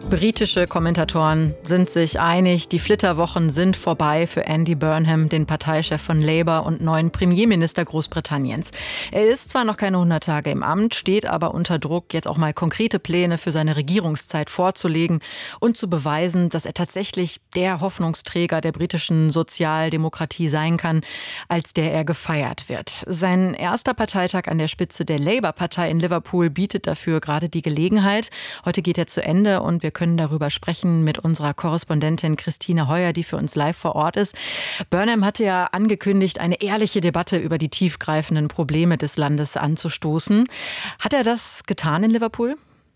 Britische Kommentatoren sind sich einig, die Flitterwochen sind vorbei für Andy Burnham, den Parteichef von Labour und neuen Premierminister Großbritanniens. Er ist zwar noch keine 100 Tage im Amt, steht aber unter Druck, jetzt auch mal konkrete Pläne für seine Regierungszeit vorzulegen und zu beweisen, dass er tatsächlich der Hoffnungsträger der britischen Sozialdemokratie sein kann, als der er gefeiert wird. Sein erster Parteitag an der Spitze der Labour-Partei in Liverpool bietet dafür gerade die Gelegenheit. Heute geht er zu Ende und wir können darüber sprechen mit unserer Korrespondentin Christine Heuer, die für uns live vor Ort ist. Burnham hatte ja angekündigt, eine ehrliche Debatte über die tiefgreifenden Probleme des Landes anzustoßen. Hat er das getan in Liverpool?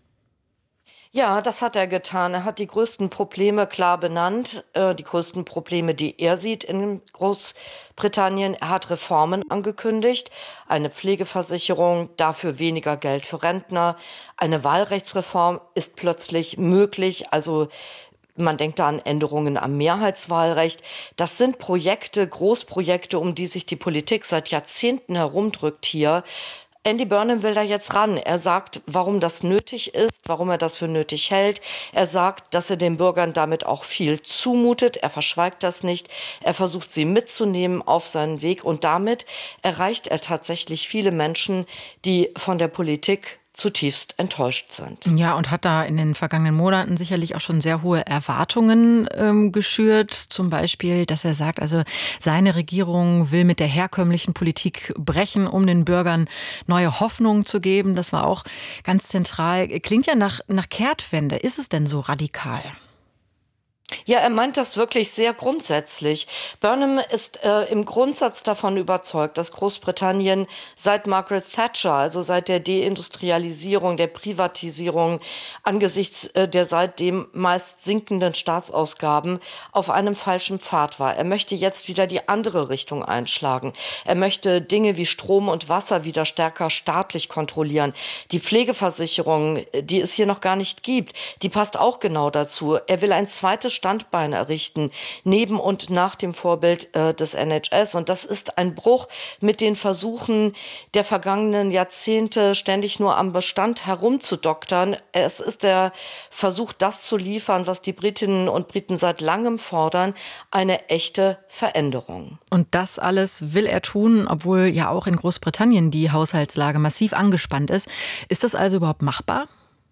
Ja, das hat er getan. Er hat die größten Probleme klar benannt, die größten Probleme, die er sieht in Großbritannien. Er hat Reformen angekündigt, eine Pflegeversicherung, dafür weniger Geld für Rentner. Eine Wahlrechtsreform ist plötzlich möglich, also man denkt da an Änderungen am Mehrheitswahlrecht. Das sind Projekte, Großprojekte, um die sich die Politik seit Jahrzehnten herumdrückt hier. Andy Burnham will da jetzt ran. Er sagt, warum das nötig ist, warum er das für nötig hält. Er sagt, dass er den Bürgern damit auch viel zumutet. Er verschweigt das nicht. Er versucht, sie mitzunehmen auf seinen Weg. Und damit erreicht er tatsächlich viele Menschen, die von der Politik zutiefst enttäuscht sind. Ja, und hat da in den vergangenen Monaten sicherlich auch schon sehr hohe Erwartungen geschürt. Zum Beispiel, dass er sagt, also seine Regierung will mit der herkömmlichen Politik brechen, um den Bürgern neue Hoffnung zu geben. Das war auch ganz zentral. Klingt ja nach Kehrtwende. Ist es denn so radikal? Ja, er meint das wirklich sehr grundsätzlich. Burnham ist im Grundsatz davon überzeugt, dass Großbritannien seit Margaret Thatcher, also seit der Deindustrialisierung, der Privatisierung, angesichts der seitdem meist sinkenden Staatsausgaben auf einem falschen Pfad war. Er möchte jetzt wieder die andere Richtung einschlagen. Er möchte Dinge wie Strom und Wasser wieder stärker staatlich kontrollieren. Die Pflegeversicherung, die es hier noch gar nicht gibt, die passt auch genau dazu. Er will ein zweites Standbein errichten, neben und nach dem Vorbild des NHS. Und das ist ein Bruch mit den Versuchen der vergangenen Jahrzehnte, ständig nur am Bestand herumzudoktern. Es ist der Versuch, das zu liefern, was die Britinnen und Briten seit langem fordern, eine echte Veränderung. Und das alles will er tun, obwohl ja auch in Großbritannien die Haushaltslage massiv angespannt ist. Ist das also überhaupt machbar?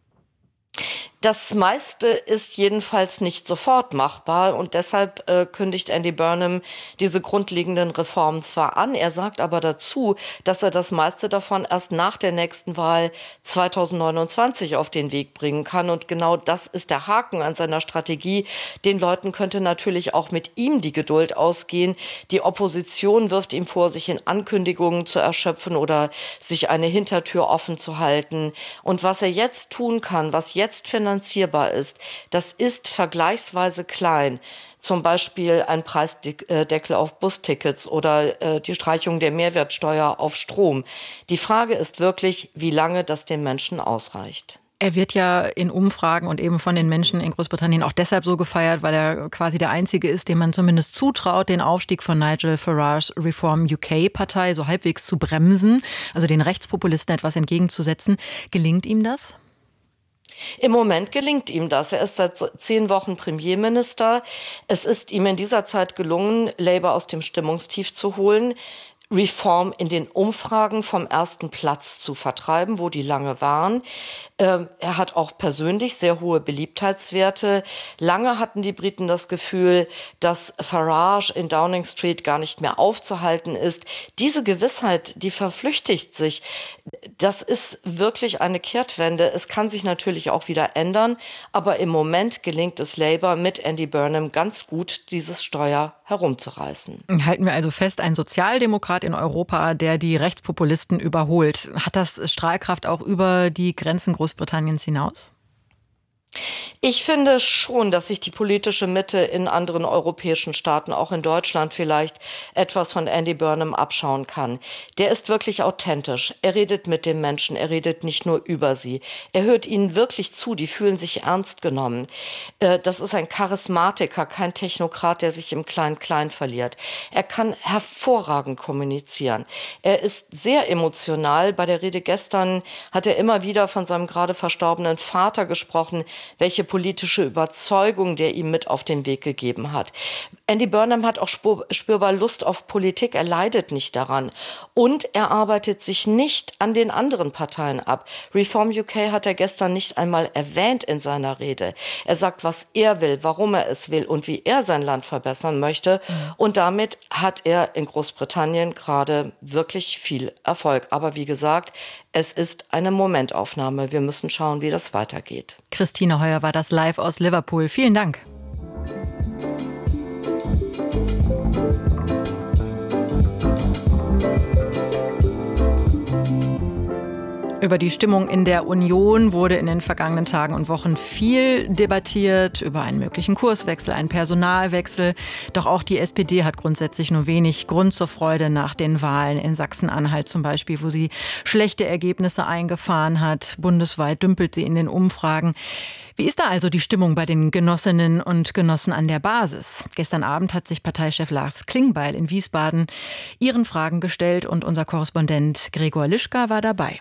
Das meiste ist jedenfalls nicht sofort machbar und deshalb kündigt Andy Burnham diese grundlegenden Reformen zwar an, er sagt aber dazu, dass er das meiste davon erst nach der nächsten Wahl 2029 auf den Weg bringen kann und genau das ist der Haken an seiner Strategie. Den Leuten könnte natürlich auch mit ihm die Geduld ausgehen. Die Opposition wirft ihm vor, sich in Ankündigungen zu erschöpfen oder sich eine Hintertür offen zu halten. Und was er jetzt tun kann, was jetzt finanzierbar ist, das ist vergleichsweise klein. Zum Beispiel ein Preisdeckel auf Bustickets oder die Streichung der Mehrwertsteuer auf Strom. Die Frage ist wirklich, wie lange das den Menschen ausreicht. Er wird ja in Umfragen und eben von den Menschen in Großbritannien auch deshalb so gefeiert, weil er quasi der Einzige ist, dem man zumindest zutraut, den Aufstieg von Nigel Farages Reform UK-Partei so halbwegs zu bremsen, also den Rechtspopulisten etwas entgegenzusetzen. Gelingt ihm das? Im Moment gelingt ihm das. Er ist seit 10 Wochen Premierminister. Es ist ihm in dieser Zeit gelungen, Labour aus dem Stimmungstief zu holen, Reform in den Umfragen vom ersten Platz zu vertreiben, wo die lange waren. Er hat auch persönlich sehr hohe Beliebtheitswerte. Lange hatten die Briten das Gefühl, dass Farage in Downing Street gar nicht mehr aufzuhalten ist. Diese Gewissheit, die verflüchtigt sich. Das ist wirklich eine Kehrtwende. Es kann sich natürlich auch wieder ändern, aber im Moment gelingt es Labour mit Andy Burnham ganz gut, dieses Steuer herumzureißen. Halten wir also fest, ein Sozialdemokrat in Europa, der die Rechtspopulisten überholt. Hat das Strahlkraft auch über die Grenzen Großbritanniens hinaus? Ich finde schon, dass sich die politische Mitte in anderen europäischen Staaten, auch in Deutschland vielleicht, etwas von Andy Burnham abschauen kann. Der ist wirklich authentisch. Er redet mit den Menschen, er redet nicht nur über sie. Er hört ihnen wirklich zu, die fühlen sich ernst genommen. Das ist ein Charismatiker, kein Technokrat, der sich im Klein-Klein verliert. Er kann hervorragend kommunizieren. Er ist sehr emotional. Bei der Rede gestern hat er immer wieder von seinem gerade verstorbenen Vater gesprochen, welche politische Überzeugung, der ihm mit auf den Weg gegeben hat. Andy Burnham hat auch spürbar Lust auf Politik, er leidet nicht daran. Und er arbeitet sich nicht an den anderen Parteien ab. Reform UK hat er gestern nicht einmal erwähnt in seiner Rede. Er sagt, was er will, warum er es will und wie er sein Land verbessern möchte. Und damit hat er in Großbritannien gerade wirklich viel Erfolg. Aber wie gesagt, es ist eine Momentaufnahme. Wir müssen schauen, wie das weitergeht. Christine Heuer war das live aus Liverpool. Vielen Dank. Über die Stimmung in der Union wurde in den vergangenen Tagen und Wochen viel debattiert, über einen möglichen Kurswechsel, einen Personalwechsel. Doch auch die SPD hat grundsätzlich nur wenig Grund zur Freude nach den Wahlen in Sachsen-Anhalt zum Beispiel, wo sie schlechte Ergebnisse eingefahren hat. Bundesweit dümpelt sie in den Umfragen. Wie ist da also die Stimmung bei den Genossinnen und Genossen an der Basis? Gestern Abend hat sich Parteichef Lars Klingbeil in Wiesbaden ihren Fragen gestellt und unser Korrespondent Gregor Lischka war dabei.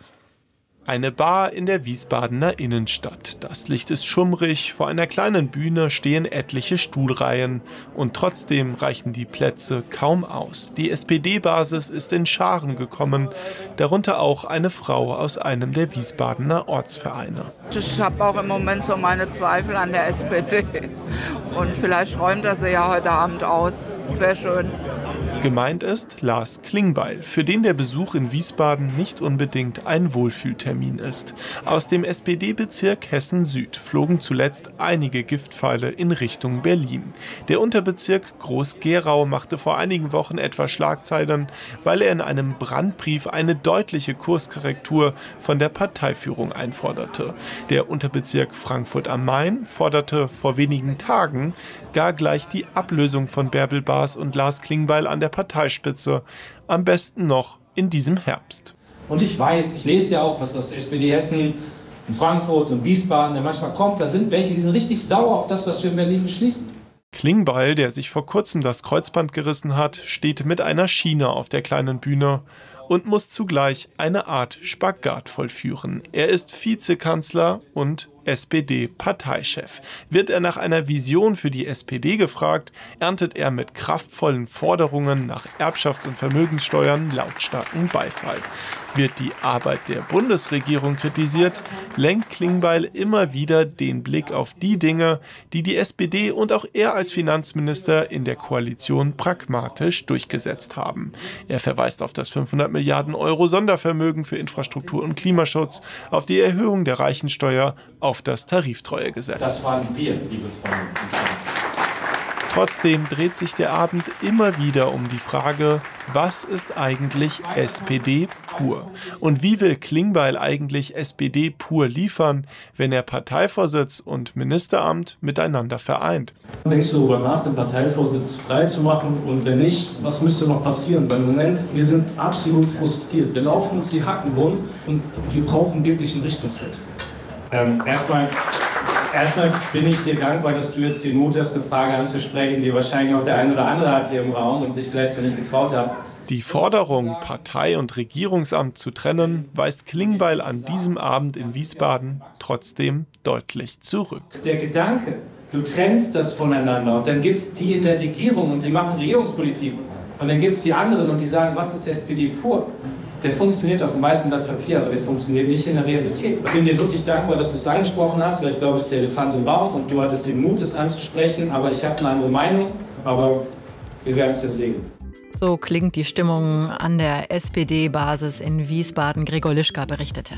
Eine Bar in der Wiesbadener Innenstadt. Das Licht ist schummrig, vor einer kleinen Bühne stehen etliche Stuhlreihen und trotzdem reichen die Plätze kaum aus. Die SPD-Basis ist in Scharen gekommen, darunter auch eine Frau aus einem der Wiesbadener Ortsvereine. Ich habe auch im Moment so meine Zweifel an der SPD und vielleicht räumt er sie ja heute Abend aus. Wäre schön. Gemeint ist Lars Klingbeil, für den der Besuch in Wiesbaden nicht unbedingt ein Wohlfühltermin ist. Aus dem SPD-Bezirk Hessen-Süd flogen zuletzt einige Giftpfeile in Richtung Berlin. Der Unterbezirk Groß-Gerau machte vor einigen Wochen etwa Schlagzeilen, weil er in einem Brandbrief eine deutliche Kurskorrektur von der Parteiführung einforderte. Der Unterbezirk Frankfurt am Main forderte vor wenigen Tagen gar gleich die Ablösung von Bärbel Baas und Lars Klingbeil an der Parteispitze, am besten noch in diesem Herbst. Und ich weiß, ich lese ja auch, was aus der SPD Hessen, in Frankfurt und Wiesbaden da manchmal kommt, da sind welche, die sind richtig sauer auf das, was wir in Berlin beschließen. Klingbeil, der sich vor kurzem das Kreuzband gerissen hat, steht mit einer Schiene auf der kleinen Bühne und muss zugleich eine Art Spagat vollführen. Er ist Vizekanzler und SPD-Parteichef. Wird er nach einer Vision für die SPD gefragt, erntet er mit kraftvollen Forderungen nach Erbschafts- und Vermögenssteuern lautstarken Beifall. Wird die Arbeit der Bundesregierung kritisiert, lenkt Klingbeil immer wieder den Blick auf die Dinge, die die SPD und auch er als Finanzminister in der Koalition pragmatisch durchgesetzt haben. Er verweist auf das 500 Milliarden Euro Sondervermögen für Infrastruktur und Klimaschutz, auf die Erhöhung der Reichensteuer, auf das Tariftreuegesetz. Das waren wir, liebe Freunde und Freunde. Trotzdem dreht sich der Abend immer wieder um die Frage, was ist eigentlich SPD pur? Und wie will Klingbeil eigentlich SPD pur liefern, wenn er Parteivorsitz und Ministeramt miteinander vereint? Denkst du darüber nach, den Parteivorsitz frei zu machen? Und wenn nicht, was müsste noch passieren? Weil im Moment, wir sind absolut frustriert. Wir laufen uns die Hacken rund und wir brauchen wirklich einen Richtungswechsel. Erstmal bin ich dir dankbar, dass du jetzt den Mut hast, eine Frage anzusprechen, die wahrscheinlich auch der ein oder andere hat hier im Raum und sich vielleicht noch nicht getraut hat. Die Forderung, Partei und Regierungsamt zu trennen, weist Klingbeil an diesem Abend in Wiesbaden trotzdem deutlich zurück. Der Gedanke, du trennst das voneinander und dann gibt es die in der Regierung und die machen Regierungspolitik und dann gibt es die anderen und die sagen, was ist SPD pur? Der funktioniert auf dem weißen Blatt Papier, aber der funktioniert nicht in der Realität. Ich bin dir wirklich dankbar, dass du es angesprochen hast, weil ich glaube, es ist der Elefant im Raum und du hattest den Mut, es anzusprechen, aber ich habe eine andere Meinung, aber wir werden es ja sehen. So klingt die Stimmung an der SPD-Basis in Wiesbaden. Gregor Lischka berichtete.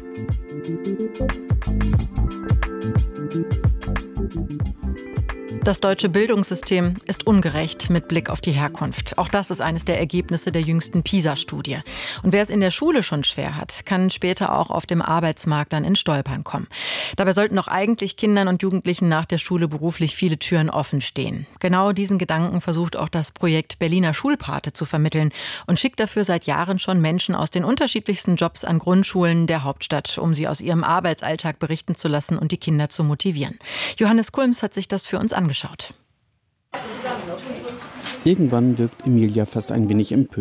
Das deutsche Bildungssystem ist ungerecht mit Blick auf die Herkunft. Auch das ist eines der Ergebnisse der jüngsten PISA-Studie. Und wer es in der Schule schon schwer hat, kann später auch auf dem Arbeitsmarkt dann in Stolpern kommen. Dabei sollten doch eigentlich Kindern und Jugendlichen nach der Schule beruflich viele Türen offen stehen. Genau diesen Gedanken versucht auch das Projekt Berliner Schulpate zu vermitteln und schickt dafür seit Jahren schon Menschen aus den unterschiedlichsten Jobs an Grundschulen der Hauptstadt, um sie aus ihrem Arbeitsalltag berichten zu lassen und die Kinder zu motivieren. Johannes Kulms hat sich das für uns angeschaut. Irgendwann wirkt Emilia fast ein wenig empört.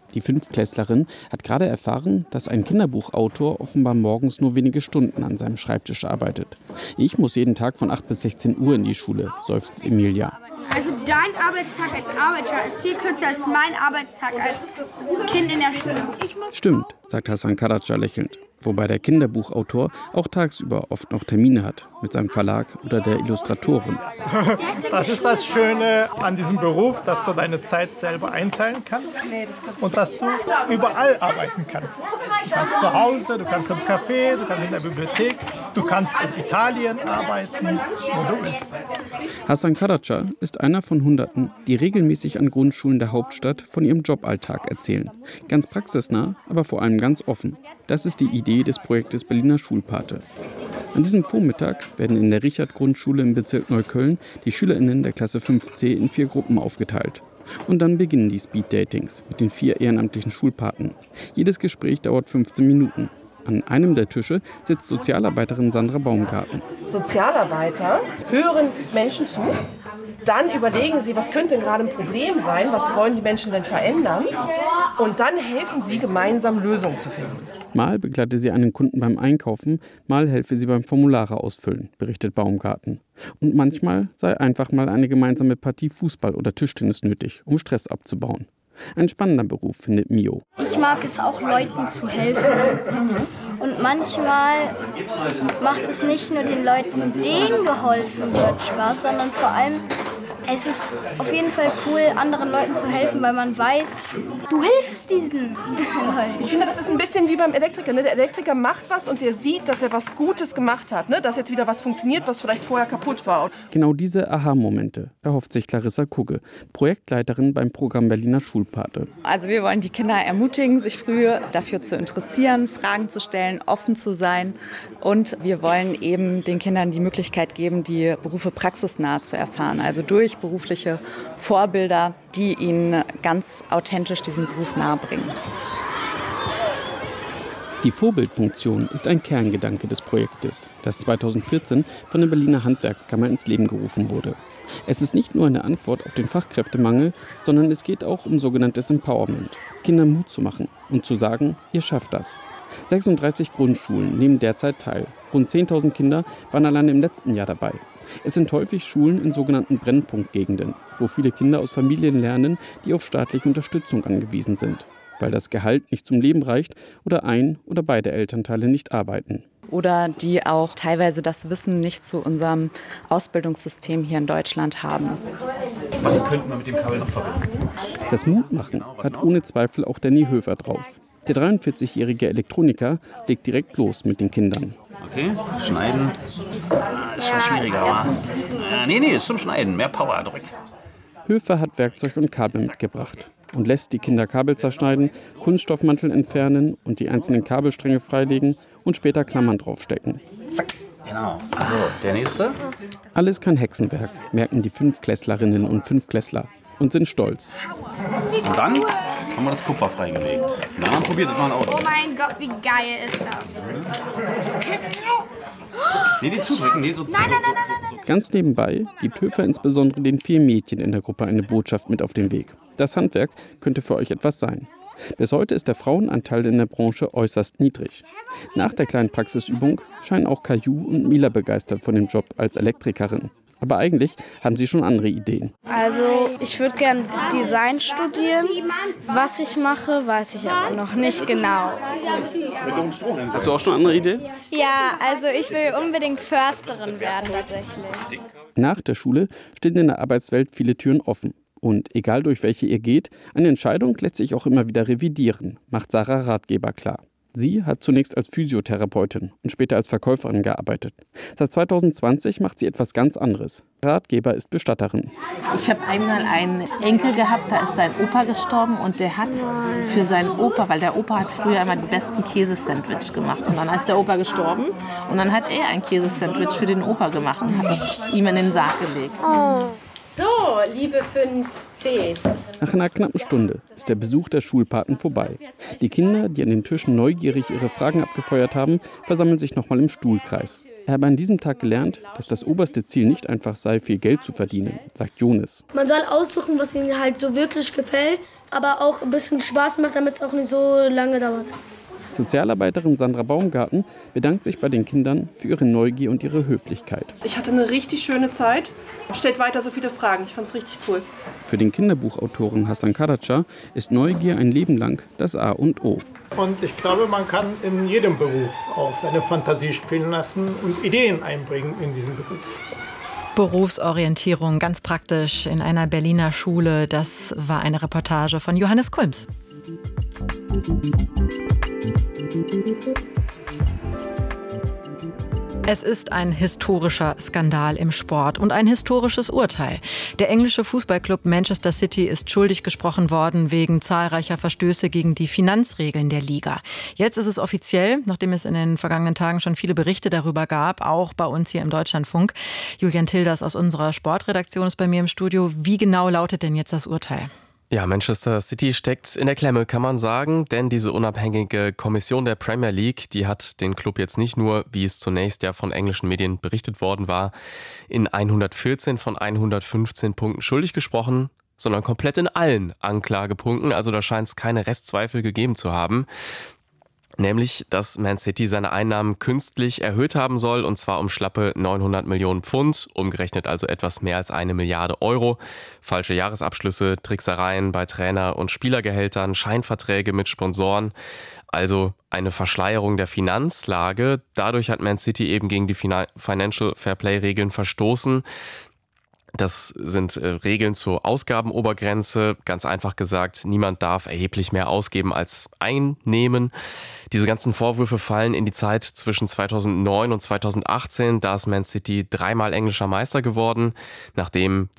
Die Fünftklässlerin hat gerade erfahren, dass ein Kinderbuchautor offenbar morgens nur wenige Stunden an seinem Schreibtisch arbeitet. Ich muss jeden Tag von 8 bis 16 Uhr in die Schule, seufzt Emilia. Also dein Arbeitstag als Arbeiter ist viel kürzer als mein Arbeitstag als Kind in der Schule. Stimmt, sagt Hasan Karaca lächelnd. Wobei der Kinderbuchautor auch tagsüber oft noch Termine hat mit seinem Verlag oder der Illustratorin. Das ist das Schöne an diesem Beruf, dass du deine Zeit selber einteilen kannst und dass du überall arbeiten kannst. Du kannst zu Hause, du kannst im Café, du kannst in der Bibliothek, du kannst in Italien arbeiten, wo du willst. Hasan Karaca ist einer von Hunderten, die regelmäßig an Grundschulen der Hauptstadt von ihrem Joballtag erzählen. Ganz praxisnah, aber vor allem ganz offen. Das ist die Idee des Projektes Berliner Schulpate. An diesem Vormittag werden in der Richard-Grundschule im Bezirk Neukölln die SchülerInnen der Klasse 5c in 4 Gruppen aufgeteilt. Und dann beginnen die Speed-Datings mit den 4 ehrenamtlichen Schulpaten. Jedes Gespräch dauert 15 Minuten. An einem der Tische sitzt Sozialarbeiterin Sandra Baumgarten. Sozialarbeiter hören Menschen zu, dann überlegen sie, was könnte denn gerade ein Problem sein, was wollen die Menschen denn verändern und dann helfen sie gemeinsam Lösungen zu finden. Mal begleite sie einen Kunden beim Einkaufen, mal helfe sie beim Formulare ausfüllen, berichtet Baumgarten. Und manchmal sei einfach mal eine gemeinsame Partie Fußball oder Tischtennis nötig, um Stress abzubauen. Ein spannender Beruf, findet Mio. Ich mag es auch, Leuten zu helfen. Und manchmal macht es nicht nur den Leuten, denen geholfen wird, Spaß, sondern vor allem, es ist auf jeden Fall cool, anderen Leuten zu helfen, weil man weiß, du hilfst diesen Leuten. Ich finde, das ist ein bisschen wie beim Elektriker. Ne? Der Elektriker macht was und der sieht, dass er was Gutes gemacht hat. Ne? Dass jetzt wieder was funktioniert, was vielleicht vorher kaputt war. Genau diese Aha-Momente erhofft sich Clarissa Kugge, Projektleiterin beim Programm Berliner Schulpate. Also wir wollen die Kinder ermutigen, sich früh dafür zu interessieren, Fragen zu stellen, offen zu sein. Und wir wollen eben den Kindern die Möglichkeit geben, die Berufe praxisnah zu erfahren. Also durch berufliche Vorbilder, die ihnen ganz authentisch diesen Beruf nahebringen. Die Vorbildfunktion ist ein Kerngedanke des Projektes, das 2014 von der Berliner Handwerkskammer ins Leben gerufen wurde. Es ist nicht nur eine Antwort auf den Fachkräftemangel, sondern es geht auch um sogenanntes Empowerment, Kindern Mut zu machen und zu sagen, ihr schafft das. 36 Grundschulen nehmen derzeit teil. Rund 10.000 Kinder waren allein im letzten Jahr dabei. Es sind häufig Schulen in sogenannten Brennpunktgegenden, wo viele Kinder aus Familien lernen, die auf staatliche Unterstützung angewiesen sind, weil das Gehalt nicht zum Leben reicht oder ein oder beide Elternteile nicht arbeiten. Oder die auch teilweise das Wissen nicht zu unserem Ausbildungssystem hier in Deutschland haben. Was könnte man mit dem Kabel noch verbinden? Das Mutmachen hat ohne Zweifel auch Danny Höfer drauf. Der 43-jährige Elektroniker legt direkt los mit den Kindern. Okay, schneiden. Ist schon schwieriger, aber. Nee, ist zum Schneiden. Mehr Power, drück. Höfer hat Werkzeug und Kabel mitgebracht und lässt die Kinder Kabel zerschneiden, Kunststoffmantel entfernen und die einzelnen Kabelstränge freilegen und später Klammern draufstecken. Zack. Genau. So, der nächste. Alles kein Hexenwerk, merken die Fünftklässlerinnen und Fünftklässler und sind stolz. Und dann haben wir das Kupfer freigelegt. Na, dann probiert es mal aus. Oh mein Gott, wie geil ist das? Nee, die zudrücken. Nee, so. Ganz nebenbei gibt Höfer insbesondere den 4 Mädchen in der Gruppe eine Botschaft mit auf den Weg. Das Handwerk könnte für euch etwas sein. Bis heute ist der Frauenanteil in der Branche äußerst niedrig. Nach der kleinen Praxisübung scheinen auch Caillou und Mila begeistert von dem Job als Elektrikerin. Aber eigentlich haben sie schon andere Ideen. Also ich würde gerne Design studieren. Was ich mache, weiß ich aber noch nicht genau. Hast du auch schon andere Ideen? Ja, also ich will unbedingt Försterin werden tatsächlich. Nach der Schule stehen in der Arbeitswelt viele Türen offen. Und egal durch welche ihr geht, eine Entscheidung lässt sich auch immer wieder revidieren, macht Sarah Ratgeber klar. Sie hat zunächst als Physiotherapeutin und später als Verkäuferin gearbeitet. Seit 2020 macht sie etwas ganz anderes. Ratgeber ist Bestatterin. Ich habe einmal einen Enkel gehabt, da ist sein Opa gestorben und der hat für seinen Opa, weil der Opa hat früher immer die besten Käsesandwich gemacht und dann ist der Opa gestorben und dann hat er ein Käsesandwich für den Opa gemacht und hat das ihm in den Sarg gelegt. Oh. So, liebe 5C. Nach einer knappen Stunde ist der Besuch der Schulpaten vorbei. Die Kinder, die an den Tischen neugierig ihre Fragen abgefeuert haben, versammeln sich nochmal im Stuhlkreis. Er habe an diesem Tag gelernt, dass das oberste Ziel nicht einfach sei, viel Geld zu verdienen, sagt Jonas. Man soll aussuchen, was ihnen halt so wirklich gefällt, aber auch ein bisschen Spaß macht, damit es auch nicht so lange dauert. Sozialarbeiterin Sandra Baumgarten bedankt sich bei den Kindern für ihre Neugier und ihre Höflichkeit. Ich hatte eine richtig schöne Zeit. Stellt weiter so viele Fragen. Ich fand es richtig cool. Für den Kinderbuchautoren Hasan Karaca ist Neugier ein Leben lang das A und O. Und ich glaube, man kann in jedem Beruf auch seine Fantasie spielen lassen und Ideen einbringen in diesen Beruf. Berufsorientierung, ganz praktisch in einer Berliner Schule. Das war eine Reportage von Johannes Kulms. Es ist ein historischer Skandal im Sport und ein historisches Urteil. Der englische Fußballclub Manchester City ist schuldig gesprochen worden wegen zahlreicher Verstöße gegen die Finanzregeln der Liga. Jetzt ist es offiziell, nachdem es in den vergangenen Tagen schon viele Berichte darüber gab, auch bei uns hier im Deutschlandfunk. Julian Tilders aus unserer Sportredaktion ist bei mir im Studio. Wie genau lautet denn jetzt das Urteil? Ja, Manchester City steckt in der Klemme, kann man sagen, denn diese unabhängige Kommission der Premier League, die hat den Club jetzt nicht nur, wie es zunächst ja von englischen Medien berichtet worden war, in 114 von 115 Punkten schuldig gesprochen, sondern komplett in allen Anklagepunkten. Also da scheint es keine Restzweifel gegeben zu haben. Nämlich, dass Man City seine Einnahmen künstlich erhöht haben soll, und zwar um schlappe 900 Millionen Pfund, umgerechnet also etwas mehr als 1 Milliarde Euro. Falsche Jahresabschlüsse, Tricksereien bei Trainer- und Spielergehältern, Scheinverträge mit Sponsoren. Also eine Verschleierung der Finanzlage. Dadurch hat Man City eben gegen die Financial Fairplay-Regeln verstoßen. Das sind Regeln zur Ausgabenobergrenze. Ganz einfach gesagt, niemand darf erheblich mehr ausgeben als einnehmen. Diese ganzen Vorwürfe fallen in die Zeit zwischen 2009 und 2018. Da ist Man City 3-mal englischer Meister geworden, nachdem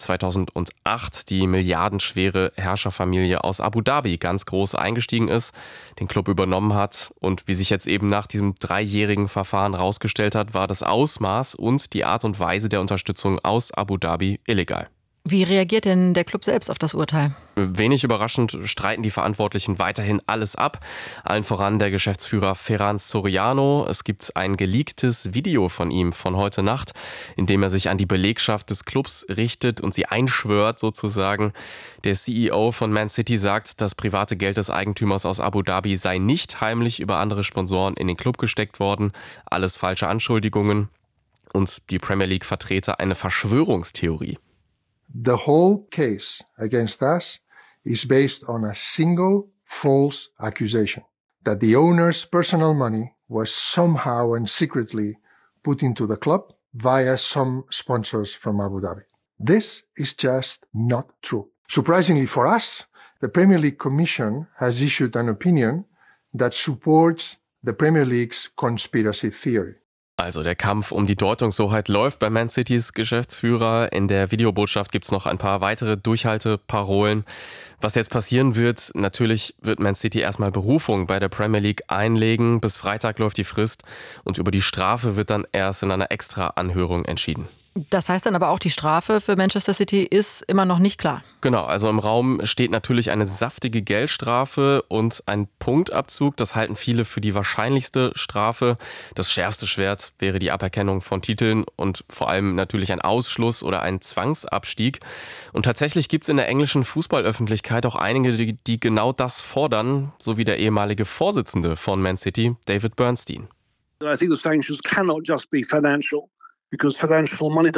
2008 die milliardenschwere Herrscherfamilie aus Abu Dhabi ganz groß eingestiegen ist, den Club übernommen hat. Und wie sich jetzt eben nach diesem 3-jährigen Verfahren rausgestellt hat, war das Ausmaß und die Art und Weise der Unterstützung aus Abu Dhabi illegal. Wie reagiert denn der Club selbst auf das Urteil? Wenig überraschend streiten die Verantwortlichen weiterhin alles ab. Allen voran der Geschäftsführer Ferran Soriano. Es gibt ein geleaktes Video von ihm von heute Nacht, in dem er sich an die Belegschaft des Clubs richtet und sie einschwört sozusagen. Der CEO von Man City sagt, das private Geld des Eigentümers aus Abu Dhabi sei nicht heimlich über andere Sponsoren in den Club gesteckt worden. Alles falsche Anschuldigungen. Und die Premier League vertrete eine Verschwörungstheorie. The whole case against us is based on a single false accusation that the owner's personal money was somehow and secretly put into the club via some sponsors from Abu Dhabi. This is just not true. Surprisingly for us, the Premier League Commission has issued an opinion that supports the Premier League's conspiracy theory. Also der Kampf um die Deutungshoheit läuft bei Man Citys Geschäftsführer. In der Videobotschaft gibt es noch ein paar weitere Durchhalteparolen. Was jetzt passieren wird, natürlich wird Man City erstmal Berufung bei der Premier League einlegen. Bis Freitag läuft die Frist und über die Strafe wird dann erst in einer Extra-Anhörung entschieden. Das heißt dann aber auch, die Strafe für Manchester City ist immer noch nicht klar. Genau, also im Raum steht natürlich eine saftige Geldstrafe und ein Punktabzug. Das halten viele für die wahrscheinlichste Strafe. Das schärfste Schwert wäre die Aberkennung von Titeln und vor allem natürlich ein Ausschluss oder ein Zwangsabstieg. Und tatsächlich gibt es in der englischen Fußballöffentlichkeit auch einige, die genau das fordern, so wie der ehemalige Vorsitzende von Man City, David Bernstein. I think the sanctions cannot just be financial. Because financial money